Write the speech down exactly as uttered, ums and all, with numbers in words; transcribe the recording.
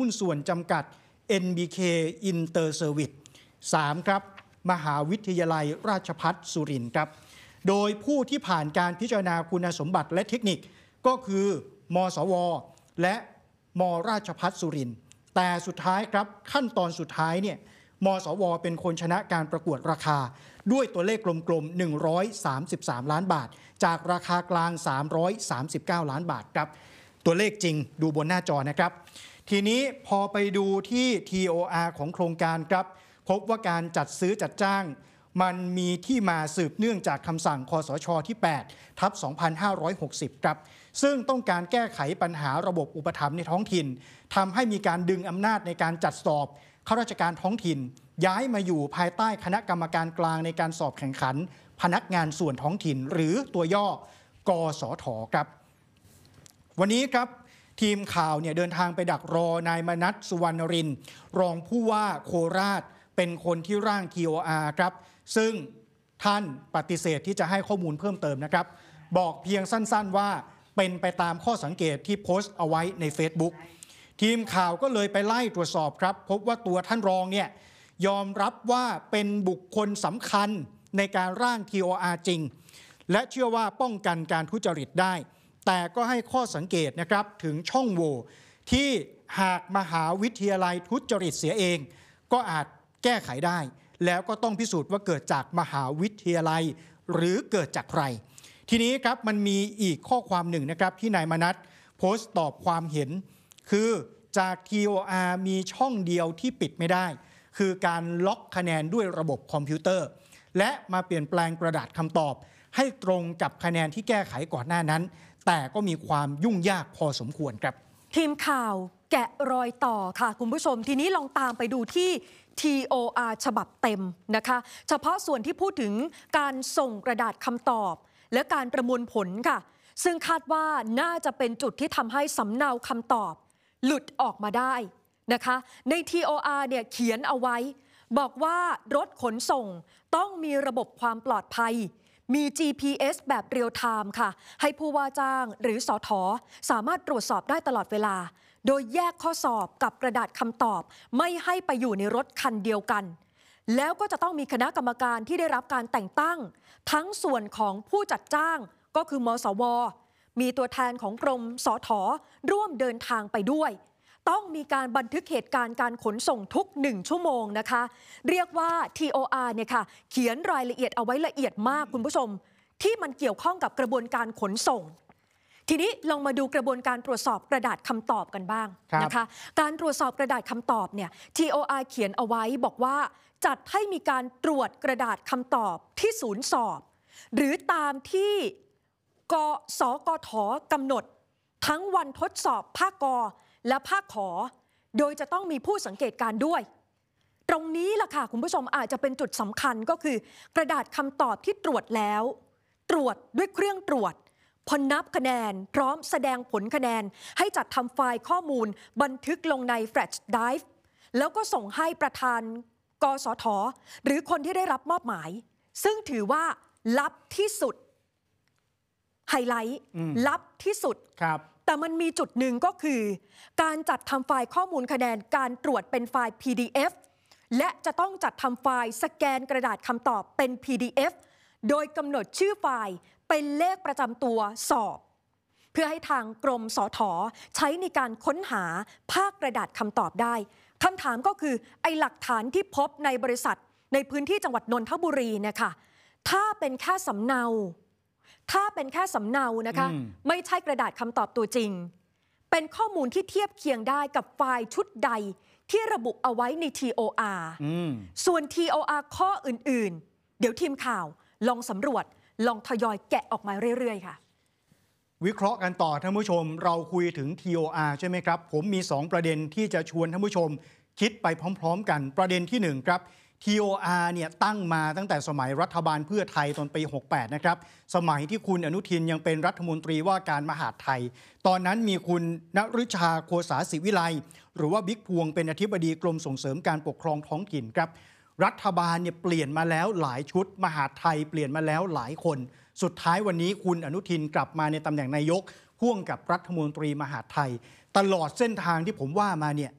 หุ้นส่วนจำกัด เอ็น บี เค Inter Service สามครับมหาวิทยาลัยราชภัฏสุรินทร์ครับโดยผู้ที่ผ่านการพิจารณาคุณสมบัติและเทคนิคก็คือมสวและมราชภัฏสุรินทร์แต่สุดท้ายครับขั้นตอนสุดท้ายเนี่ยมสวเป็นคนชนะการประกวดราคาด้วยตัวเลขกลมๆหนึ่งร้อยสามสิบสามล้านบาทจากราคากลางสามร้อยสามสิบเก้าล้านบาทครับตัวเลขจริงดูบนหน้าจอนะครับทีนี้พอไปดูที่ ที โอ อาร์ ของโครงการครับพบว่าการจัดซื้อจัดจ้างมันมีที่มาสืบเนื่องจากคำสั่งคสชที่แปดทับสองพันห้าร้อยหกสิบครับซึ่งต้องการแก้ไขปัญหาระบบอุปถัมภ์ในท้องถิ่นทำให้มีการดึงอำนาจในการจัดสอบข้าราชการท้องถิ่นย้ายมาอยู่ภายใต้คณะกรรมการกลางในการสอบแข่งขันพนักงานส่วนท้องถิ่นหรือตัวย่อกสทครับวันนี้ครับทีมข่าวเนี่ยเดินทางไปดักรอนายมนัส สุวรรณรินทร์รองผู้ว่าโคราชเป็นคนที่ร่าง ที โอ อาร์ ครับซึ่งท่านปฏิเสธที่จะให้ข้อมูลเพิ่มเติมนะครับบอกเพียงสั้นๆว่าเป็นไปตามข้อสังเกตที่โพสต์เอาไว้ใน Facebook ทีมข่าวก็เลยไปไล่ตรวจสอบครับพบว่าตัวท่านรองเนี่ยยอมรับว่าเป็นบุคคลสำคัญในการร่าง ที โอ อาร์ จริงและเชื่อว่าป้องกันการทุจริตได้แต่ก็ให้ข้อสังเกตนะครับถึงช่องโหว่ที่หากมหาวิทยาลัยทุจริตเสียเองก็อาจแก้ไขได้แล้วก็ต้องพิสูจน์ว่าเกิดจากมหาวิทยาลัยหรือเกิดจากใครทีนี้ครับมันมีอีกข้อความหนึ่งนะครับที่นายมนัสโพสต์ตอบความเห็นคือจาก ที โอ อาร์ มีช่องเดียวที่ปิดไม่ได้คือการล็อกคะแนนด้วยระบบคอมพิวเตอร์และมาเปลี่ยนแปลงกระดาษคำตอบให้ตรงกับคะแนนที่แก้ไขก่อนหน้านั้นแต่ก็มีความยุ่งยากพอสมควรครับทีมข่าวแกะรอยต่อค่ะคุณผู้ชมทีนี้ลองตามไปดูที่ ที โอ อาร์ ฉบับเต็มนะคะเฉพาะส่วนที่พูดถึงการส่งกระดาษคำตอบและการประมวลผลค่ะซึ่งคาดว่าน่าจะเป็นจุดที่ทำให้สำเนาคำตอบหลุดออกมาได้นะคะใน ที โอ อาร์ เนี่ยเขียนเอาไว้บอกว่ารถขนส่งต้องมีระบบความปลอดภัยมี จี พี เอส แบบเรียลไทม์ค่ะให้ผู้ว่าจ้างหรือสท.สามารถตรวจสอบได้ตลอดเวลาโดยแยกข้อสอบกับกระดาษคำตอบไม่ให้ไปอยู่ในรถคันเดียวกันแล้วก็จะต้องมีคณะกรรมการที่ได้รับการแต่งตั้งทั้งส่วนของผู้จัดจ้างก็คือมสวมีตัวแทนของกรมสท.ร่วมเดินทางไปด้วยต้องมีการบันทึกเหตุการณ์การขนส่งทุกหนึ่งชั่วโมงนะคะเรียกว่า ที โอ อาร์ เนี่ยค่ะเขียนรายละเอียดเอาไว้ละเอียดมากคุณผู้ชมที่มันเกี่ยวข้องกับกระบวนการขนส่งทีนี้ลองมาดูกระบวนการตรวจสอบกระดาษคำตอบกันบ้างนะคะการตรวจสอบกระดาษคำตอบเนี่ย ที โอ อาร์ เขียนเอาไว้บอกว่าจัดให้มีการตรวจกระดาษคำตอบที่ศูนย์สอบหรือตามที่กสกทกำหนดทั้งวันทดสอบภาคกและภาคขอโดยจะต้องมีผู้สังเกตการด้วยตรงนี้ล่ะค่ะคุณผู้ชมอาจจะเป็นจุดสำคัญก็คือกระดาษคำตอบที่ตรวจแล้วตรวจด้วยเครื่องตรวจพอนับคะแนนพร้อมแสดงผลคะแนนให้จัดทำไฟล์ข้อมูลบันทึกลงในแฟลชไดรฟ์แล้วก็ส่งให้ประธานกสทหรือคนที่ได้รับมอบหมายซึ่งถือว่าลับที่สุดไฮไลท์ลับที่สุดครับแต่มันมีจุดหนึ่งก็คือการจัดทำไฟล์ข้อมูลคะแนนการตรวจเป็นไฟล์ พี ดี เอฟ และจะต้องจัดทำไฟล์สแกนกระดาษคำตอบเป็น พี ดี เอฟ โดยกำหนดชื่อไฟล์เป็นเลขประจำตัวสอบเพื่อให้ทางกรมสท.ใช้ในการค้นหาภาคกระดาษคำตอบได้คำถามก็คือไอ้หลักฐานที่พบในบริษัทในพื้นที่จังหวัดนนทบุรีเนี่ยค่ะถ้าเป็นแค่สำเนาถ้าเป็นแค่สำเนานะคะไม่ใช่กระดาษคำตอบตัวจริงเป็นข้อมูลที่เทียบเคียงได้กับไฟล์ชุดใดที่ระบุเอาไว้ใน ที โอ อาร์ ส่วน ที โอ อาร์ ข้ออื่นๆเดี๋ยวทีมข่าวลองสำรวจลองทยอยแกะออกมาเรื่อยๆค่ะวิเคราะห์กันต่อท่านผู้ชมเราคุยถึง ที โอ อาร์ ใช่ไหมครับผมมีสองประเด็นที่จะชวนท่านผู้ชมคิดไปพร้อมๆกันประเด็นที่หนึ่งครับ ที โอ อาร์ เนี่ยตั้งมาตั้งแต่สมัยรัฐบาลเพื่อไทยตอนปีหกแปดนะครับสมัยที่คุณอนุทินยังเป็นรัฐมนตรีว่าการมหาดไทยตอนนั้นมีคุณณฤชาโคสาศิวิไลหรือว่าบิ๊กพวงเป็นอธิบดีกรมส่งเสริมการปกครองท้องถิ่นครับรัฐบาลเนี่ยเปลี่ยนมาแล้วหลายชุดมหาดไทยเปลี่ยนมาแล้วหลายคนสุดท้ายวันนี้คุณอนุทินกลับมาในตำแหน่งนายกพ่วงกับรัฐมนตรีมหาดไทยตลอดเส้นทางที่ผมว่ามาเนี่ย